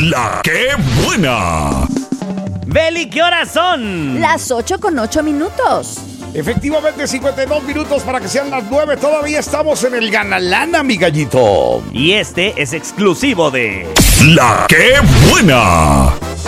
La que buena. Beli, ¿qué horas son? Las 8:08. Efectivamente, 52 minutos para que sean las 9. Todavía estamos en el Ganalana, mi gallito. Y este es exclusivo de La que buena.